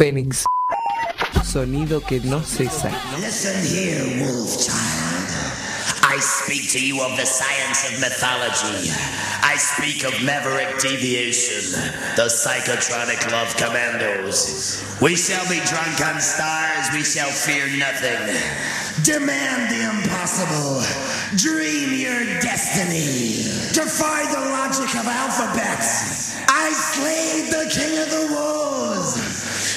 Fénix. Sonido que no cesa. Listen here, wolf child. I speak to you of the science of mythology. I speak of Maverick Deviation, the psychotronic love commandos. We shall be drunk on stars, we shall fear nothing. Demand the impossible. Dream your destiny. Defy the logic of alphabets. I slayed the king of the world.